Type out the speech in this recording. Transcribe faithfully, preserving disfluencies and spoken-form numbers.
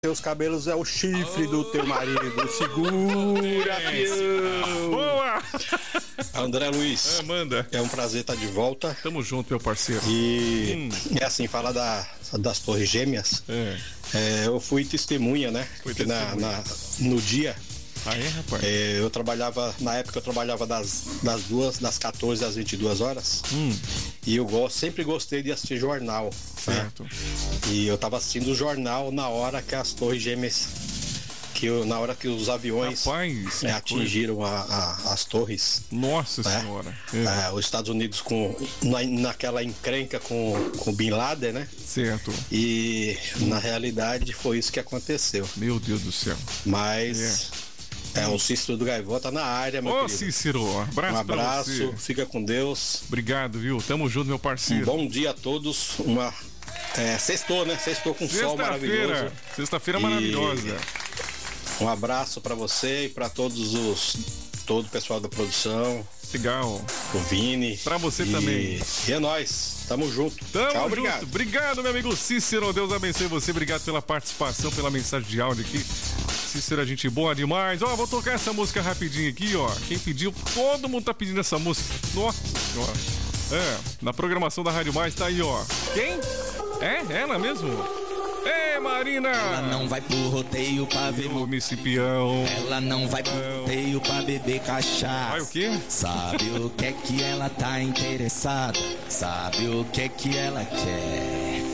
Teus cabelos é o chifre oh. do teu marido. Segura, fião. Boa! André Luiz. É, manda. É um prazer estar de volta. Tamo junto, meu parceiro. E hum. é assim, falar da, das Torres Gêmeas. É. É, eu fui testemunha, né? Foi Porque testemunha. Na, na, no dia. Ah, é, rapaz? É, eu trabalhava, na época eu trabalhava das, das duas, das quatorze às vinte e duas horas. Hum. E eu gosto, sempre gostei de assistir jornal. Certo. Né? E eu tava assistindo o jornal na hora que as Torres Gêmeas, que eu, na hora que os aviões Rapaz, é, atingiram a, a, as torres. Nossa né? Senhora. É. É, os Estados Unidos com, na, naquela encrenca com, com Bin Laden, né? Certo. E na realidade foi isso que aconteceu. Meu Deus do céu. Mas... É. É, o Cícero do Gaivota na área, meu Ô, querido. Cícero, um abraço, um abraço pra você. Fica com Deus. Obrigado, viu? Tamo junto, meu parceiro. Um bom dia a todos. Uma é, sextou, né? Sextou com sol maravilhoso. Sexta-feira maravilhosa. Um abraço pra você e pra todos os todo o pessoal da produção. Legal. O Vini. Pra você e, também. E é nóis. Tamo junto. Tamo Tchau, junto. obrigado. Obrigado, meu amigo Cícero. Deus abençoe você. Obrigado pela participação, pela mensagem de áudio aqui. Cícero, a gente boa demais. Ó, vou tocar essa música rapidinho aqui, ó. Quem pediu, todo mundo tá pedindo essa música. Nossa senhora. É, na programação da Rádio Mais tá aí, ó. Quem? É, ela mesmo? É, Marina! Ela não vai pro rodeio pra ver municipão. Ela não vai pro rodeio pra beber cachaça. Vai o quê? Sabe o que é que ela tá interessada? Sabe o que é que ela quer?